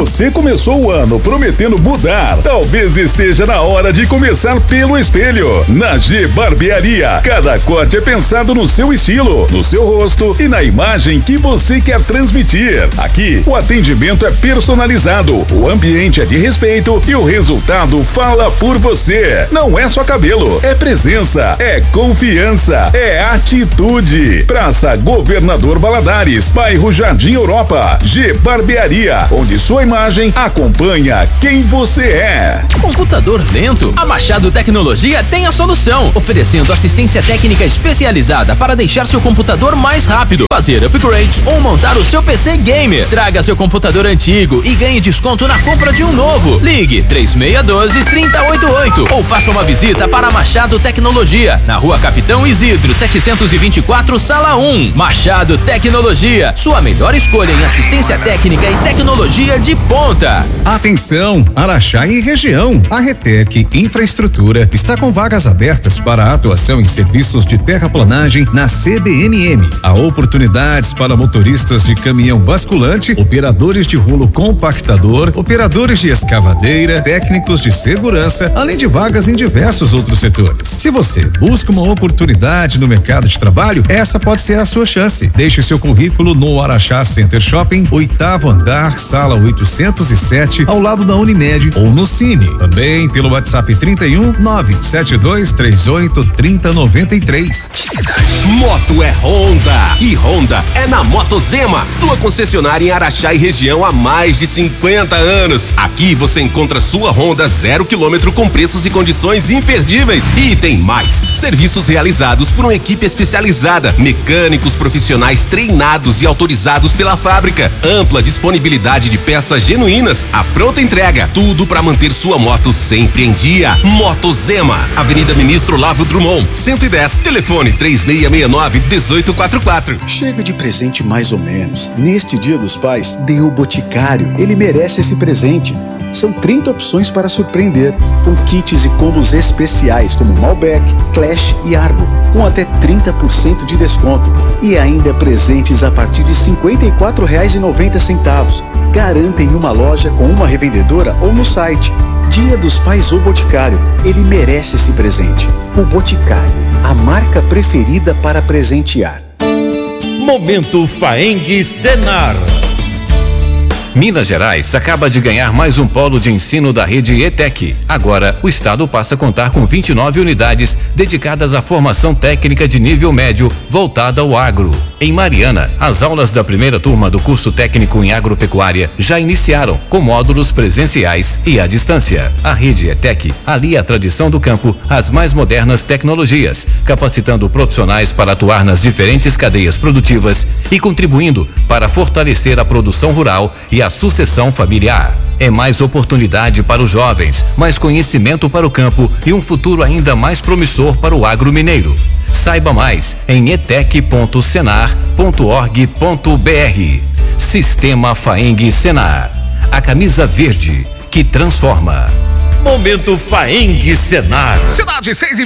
você começou o ano prometendo mudar, talvez esteja na hora de começar pelo espelho. Na G Barbearia, cada corte é pensado no seu estilo, no seu rosto e na imagem que você quer transmitir. Aqui, o atendimento é personalizado, o ambiente é de respeito e o resultado fala por você. Não é só cabelo, é presença, é confiança, é atitude. Praça Governador Valadares, bairro Jardim Europa. G Barbearia, onde sua imagem acompanha quem você é. Computador lento? A Machado Tecnologia tem a solução, oferecendo assistência técnica especializada para deixar seu computador mais rápido, fazer upgrades ou montar o seu PC gamer. Traga seu computador antigo e ganhe desconto na compra de um novo. Ligue 3612-3088 ou faça uma visita para a Machado Tecnologia, na Rua Capitão Isidro 724, Sala 1. Machado Tecnologia, sua melhor escolha em assistência técnica e tecnologia de ponta. Atenção, Araxá e região. A Retec Infraestrutura está com vagas abertas para a atuação em serviços de terraplanagem na CBMM. Há oportunidades para motoristas de caminhão basculante, operadores de rolo compactador, operadores de escavadeira, técnicos de segurança, além de vagas em diversos outros setores. Se você busca uma oportunidade no mercado de trabalho, essa pode ser a sua chance. Deixe seu currículo no Araxá Center Shopping, 8º andar, sala 807, ao lado da Unimed, ou no Cine. Também pelo WhatsApp 31 972 38 3093. Moto é Honda e Honda é na Motozema, sua concessionária em Araxá e região há mais de 50 anos. Aqui você encontra sua Honda 0 km com preços e condições imperdíveis. E tem mais, serviços realizados por uma equipe especializada, mecânicos profissionais treinados e autorizados pela fábrica, ampla disponibilidade de peças genuínas, a pronta entrega, tudo para manter sua moto sempre em dia. Motozema, Avenida Ministro Lavo Drummond, 110, telefone 3669-1844. Chega de presente mais ou menos. Neste Dia dos Pais, dê o Boticário. Ele merece esse presente. São 30 opções para surpreender, com kits e combos especiais como Malbec, Clash e Argo, com até 30% de desconto. E ainda presentes a partir de R$ 54,90. Garanta em uma loja com uma revendedora ou no site. Dia dos Pais ou Boticário, ele merece esse presente. O Boticário, a marca preferida para presentear. Momento Faeng Senar. Minas Gerais acaba de ganhar mais um polo de ensino da rede ETEC. Agora, o estado passa a contar com 29 unidades dedicadas à formação técnica de nível médio voltada ao agro. Em Mariana, as aulas da primeira turma do curso técnico em agropecuária já iniciaram, com módulos presenciais e à distância. A rede ETEC alia a tradição do campo às mais modernas tecnologias, capacitando profissionais para atuar nas diferentes cadeias produtivas e contribuindo para fortalecer a produção rural e a sucessão familiar. É mais oportunidade para os jovens, mais conhecimento para o campo e um futuro ainda mais promissor para o agro mineiro. Saiba mais em etec.senar.org.br. Sistema Faeng Senar. A camisa verde que transforma. Momento Faeng Senar. Cidade 6